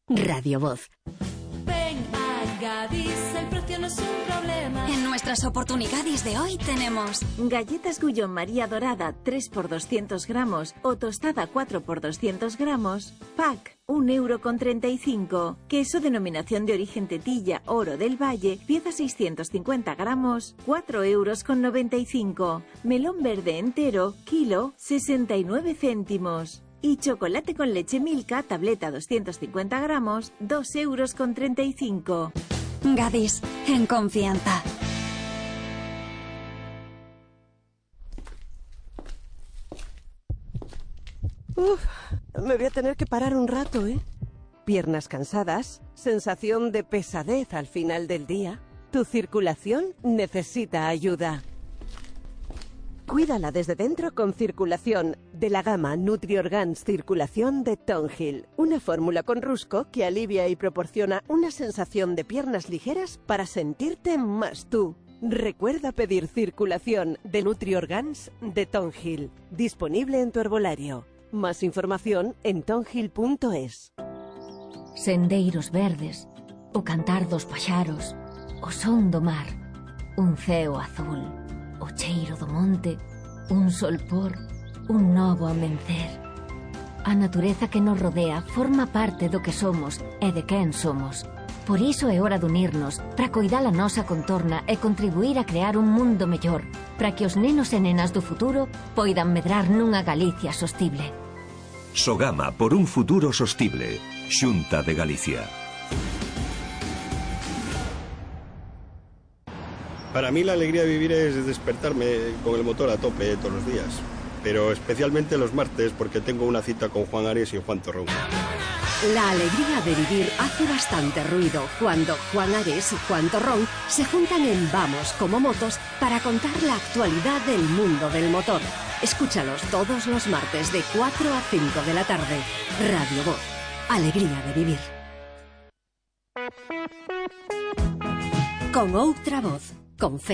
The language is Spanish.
Radio Voz. Ven a Gadis, el precio no es un problema. En nuestras oportunidades de hoy tenemos galletas Gullón María Dorada 3 por 200 gramos o tostada 4 por 200 gramos, pack 1,35 €. Queso denominación de origen Tetilla Oro del Valle, pieza 650 gramos, 4,95 €. Melón verde entero, kilo, 69 céntimos. Y chocolate con leche Milka, tableta 250 gramos, 2,35 €. Gadis, en confianza. Me voy a tener que parar un rato, ¿eh? Piernas cansadas, sensación de pesadez al final del día. Tu circulación necesita ayuda. Cuídala desde dentro con Circulación, de la gama NutriOrgans Circulación de Tonhill. Una fórmula con rusco que alivia y proporciona una sensación de piernas ligeras para sentirte más tú. Recuerda pedir Circulación de NutriOrgans de Tonhill. Disponible en tu herbolario. Más información en tonhill.es. Sendeiros verdes, o cantar dos paxaros, o son do mar, un ceo azul, o cheiro do monte, un solpor, un novo amencer. A natureza que nos rodea forma parte do que somos e de quen somos. Por iso é hora de unirnos para coidar a nosa contorna e contribuir a crear un mundo mellor, para que os nenos e nenas do futuro poidan medrar nunha Galicia sostible. Sogama por un futuro sostible. Xunta de Galicia. Para mí la alegría de vivir es despertarme con el motor a tope todos los días, pero especialmente los martes porque tengo una cita con Juan Ares y Juan Torrón. La alegría de vivir hace bastante ruido cuando Juan Ares y Juan Torrón se juntan en Vamos como Motos para contar la actualidad del mundo del motor. Escúchalos todos los martes de 4 a 5 de la tarde. Radio Voz. Alegría de vivir. Con outra voz. Con fe.